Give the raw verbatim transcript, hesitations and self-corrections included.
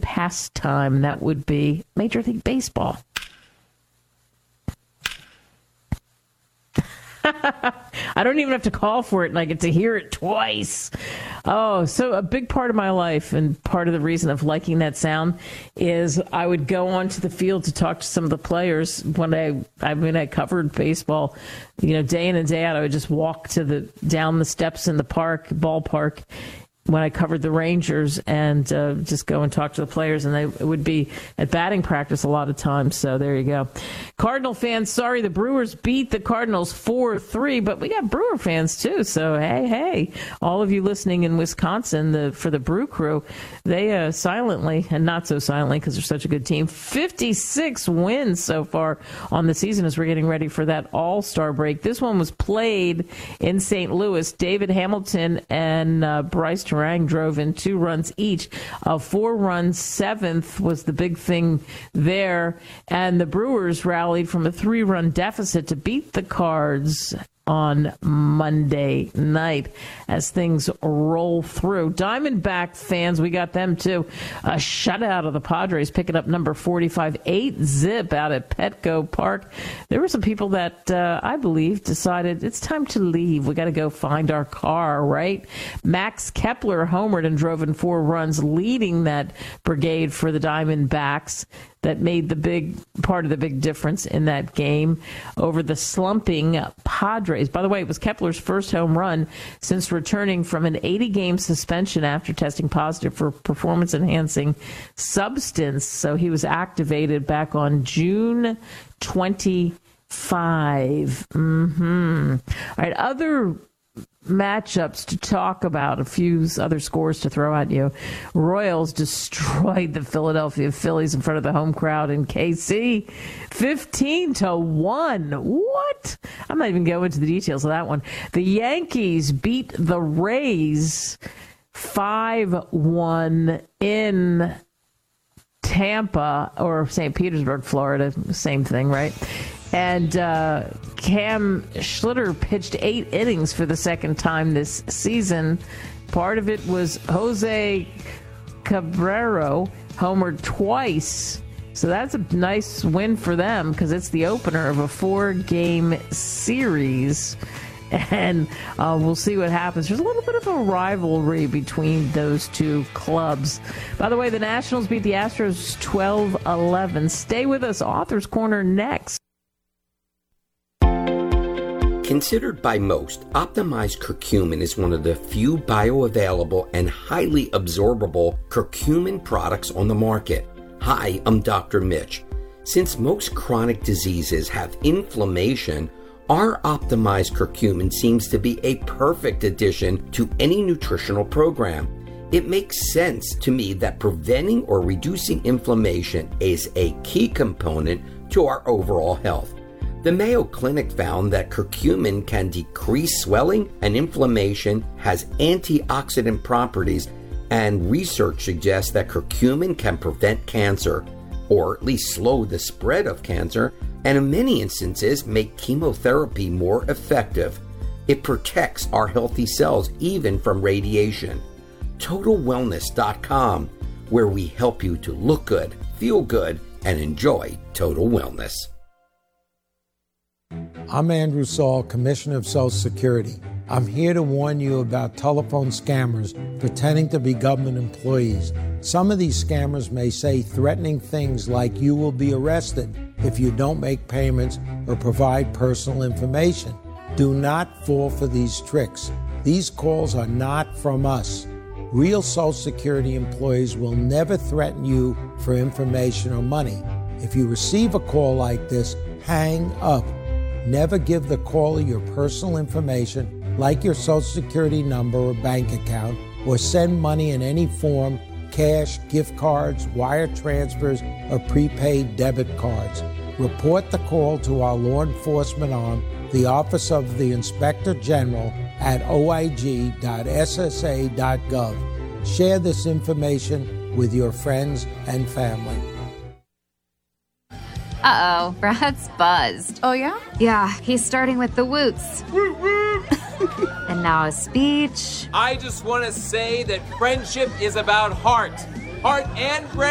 pastime. That would be Major League Baseball. I don't even have to call for it, and I get to hear it twice. Oh, so a big part of my life, and part of the reason of liking that sound, is I would go onto the field to talk to some of the players when I, I mean, I covered baseball, you know, day in and day out. I would just walk to the down the steps in the park, ballpark, when I covered the Rangers, and uh, just go and talk to the players, and they would be at batting practice a lot of times. So there you go. Cardinal fans, sorry, the Brewers beat the Cardinals four three, but we got Brewer fans too. So hey, hey, all of you listening in Wisconsin, the for the Brew Crew, they uh, silently, and not so silently because they're such a good team, fifty-six wins so far on the season as we're getting ready for that All-Star break. This one was played in Saint Louis. David Hamilton and uh, Bryce Terang drove in two runs each. A four-run seventh was the big thing there. And the Brewers rallied from a three-run deficit to beat the Cards on Monday night as things roll through. Diamondback fans, we got them too. A shutout of the Padres, picking up number forty-five, eight zip out at Petco Park. There were some people that uh, I believe decided it's time to leave. We got to go find our car, right? Max Kepler homered and drove in four runs, leading that brigade for the Diamondbacks. That made the big part of the big difference in that game over the slumping Padres. By the way, it was Kepler's first home run since returning from an eighty-game suspension after testing positive for performance-enhancing substance. So he was activated back on June twenty-fifth. Mm-hmm. All right, other matchups to talk about, a few other scores to throw at you. Royals destroyed the Philadelphia Phillies in front of the home crowd in K C, fifteen to one. What? I'm not even going into the details of that one. The Yankees beat the Rays five one in Tampa, or Saint Petersburg, Florida. Same thing, right? And uh, Cam Schlitter pitched eight innings for the second time this season. Part of it was Jose Cabrera homered twice. So that's a nice win for them because it's the opener of a four-game series. And uh, we'll see what happens. There's a little bit of a rivalry between those two clubs. By the way, the Nationals beat the Astros twelve eleven. Stay with us. Author's Corner next. Considered by most, optimized curcumin is one of the few bioavailable and highly absorbable curcumin products on the market. Hi, I'm Doctor Mitch. Since most chronic diseases have inflammation, our optimized curcumin seems to be a perfect addition to any nutritional program. It makes sense to me that preventing or reducing inflammation is a key component to our overall health. The Mayo Clinic found that curcumin can decrease swelling and inflammation, has antioxidant properties, and research suggests that curcumin can prevent cancer, or at least slow the spread of cancer, and in many instances make chemotherapy more effective. It protects our healthy cells even from radiation. Total Wellness dot com, where we help you to look good, feel good, and enjoy total wellness. I'm Andrew Saul, Commissioner of Social Security. I'm here to warn you about telephone scammers pretending to be government employees. Some of these scammers may say threatening things like you will be arrested if you don't make payments or provide personal information. Do not fall for these tricks. These calls are not from us. Real Social Security employees will never threaten you for information or money. If you receive a call like this, hang up. Never give the caller your personal information, like your Social Security number or bank account, or send money in any form, cash, gift cards, wire transfers, or prepaid debit cards. Report the call to our law enforcement arm, the Office of the Inspector General, at O I G dot S S A dot gov. Share this information with your friends and family. Uh-oh, Brad's buzzed. Oh, yeah? Yeah, he's starting with the woots. And now a speech. I just want to say that friendship is about heart. Heart and brain.